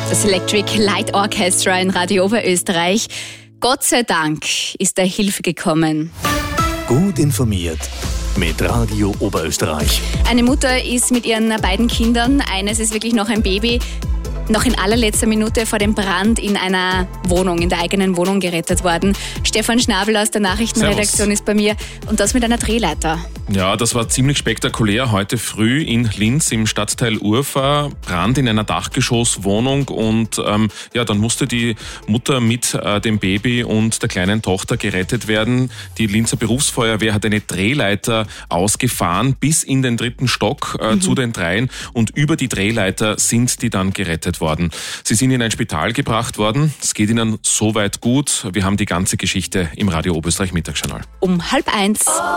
Das Electric Light Orchestra in Radio Oberösterreich. Gott sei Dank ist da Hilfe gekommen. Gut informiert mit Radio Oberösterreich. Eine Mutter ist mit ihren beiden Kindern, eines ist wirklich noch ein Baby, noch in allerletzter Minute vor dem Brand in einer Wohnung, in der eigenen Wohnung gerettet worden. Stefan Schnabel aus der Nachrichtenredaktion Servus. ist bei mir und das mit einer Drehleiter. Ja, das war ziemlich spektakulär. Heute früh in Linz im Stadtteil Urfa, Brand in einer Dachgeschosswohnung und dann musste die Mutter mit dem Baby und der kleinen Tochter gerettet werden. Die Linzer Berufsfeuerwehr hat eine Drehleiter ausgefahren bis in den 3. Stock zu den Dreien und über die Drehleiter sind die dann gerettet worden. Sie sind in ein Spital gebracht worden. Es geht ihnen soweit gut. Wir haben die ganze Geschichte im Radio Oberösterreich Mittagsjournal. Um 12:30.